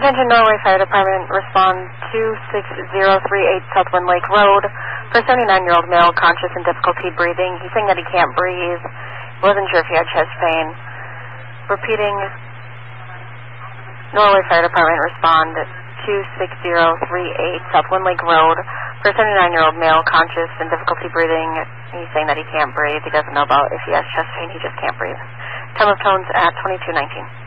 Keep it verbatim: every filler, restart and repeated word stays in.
Attention Norway Fire Department, respond two six zero three eight Southwind Lake Road for a seventy-nine-year-old male conscious and difficulty breathing. He's saying that he can't breathe. He wasn't sure if he had chest pain. Repeating, Norway Fire Department, respond two six zero three eight Southwind Lake Road for a seventy-nine-year-old male conscious and difficulty breathing. He's saying that he can't breathe. He doesn't know about if he has chest pain. He just can't breathe. Time of tones at twenty-two nineteen.